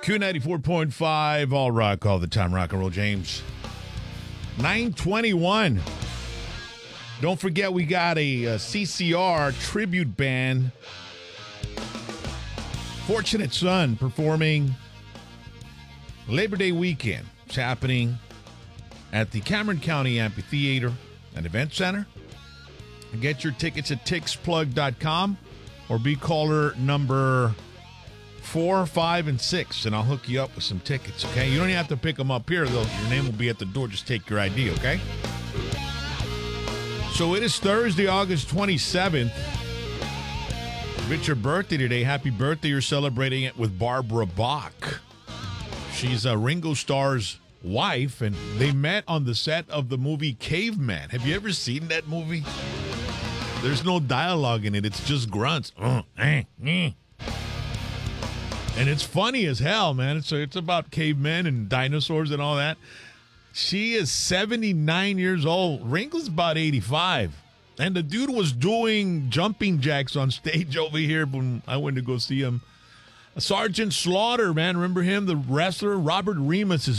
Q94.5, all rock, all the time, rock and roll, James. 921. Don't forget, we got a CCR tribute band. Fortunate Son performing Labor Day weekend. It's happening at the Cameron County Amphitheater and Event Center. Get your tickets at tixplug.com or be caller number 4, 5, and 6, and I'll hook you up with some tickets, okay? You don't even have to pick them up here, though. Your name will be at the door. Just take your ID, okay? So it is Thursday, August 27th. It's your birthday today. Happy birthday. You're celebrating it with Barbara Bach. She's Ringo Starr's wife, and they met on the set of the movie Caveman. Have you ever seen that movie? There's no dialogue in it. It's just grunts. And it's funny as hell, man. It's about cavemen and dinosaurs and all that. She is 79 years old. Ringo's about 85. And the dude was doing jumping jacks on stage over here when I went to go see him. Sergeant Slaughter, man. Remember him? The wrestler, Robert Remus, is